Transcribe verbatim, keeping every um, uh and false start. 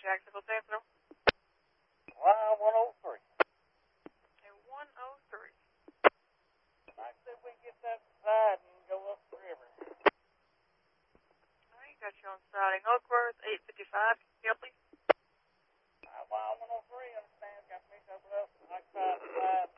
Jacksonville Central. Line one oh three. And one oh three. Like I said, we get that side and go up the river. I ain't got you on siding. Oakworth, eight fifty-five. Yeah, please. Line one oh three, understand, got me double up. Like side to side.